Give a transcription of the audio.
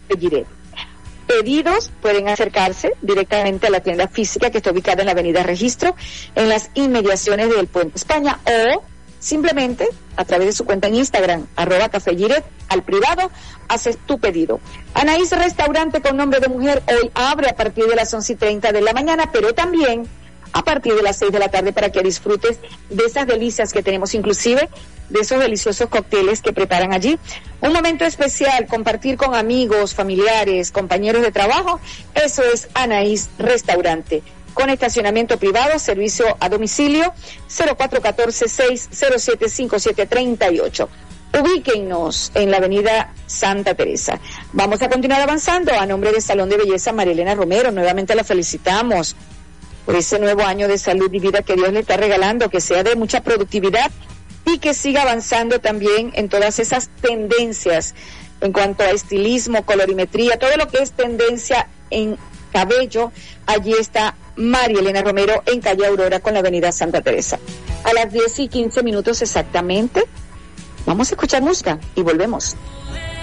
Café Giret. Pedidos pueden acercarse directamente a la tienda física que está ubicada en la avenida Registro, en las inmediaciones del Puente España, o simplemente a través de su cuenta en Instagram, @Café Giret, al privado, haces tu pedido. Anaís Restaurante con nombre de mujer hoy abre a partir de las 11:30 de la mañana, pero también a partir de las 6 de la tarde para que disfrutes de esas delicias que tenemos, inclusive de esos deliciosos cócteles que preparan allí. Un momento especial, compartir con amigos, familiares, compañeros de trabajo, eso es Anaís Restaurante. Con estacionamiento privado, servicio a domicilio, 0414-607-5738. Ubíquennos en la avenida Santa Teresa. Vamos a continuar avanzando. A nombre del Salón de Belleza María Elena Romero, nuevamente la felicitamos por ese nuevo año de salud y vida que Dios le está regalando, que sea de mucha productividad y que siga avanzando también en todas esas tendencias en cuanto a estilismo, colorimetría, todo lo que es tendencia en cabello. Allí está María Elena Romero en calle Aurora con la avenida Santa Teresa. A las 10:15 exactamente, vamos a escuchar música y volvemos.